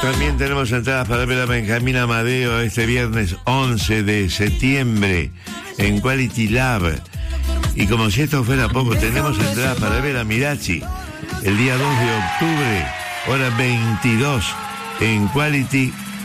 También tenemos entradas para ver a Benjamín Amadeo este viernes 11 de septiembre en Quality Lab. Y como si esto fuera poco, tenemos entradas para ver a Mirachi el día 2 de octubre, hora 22, en Quality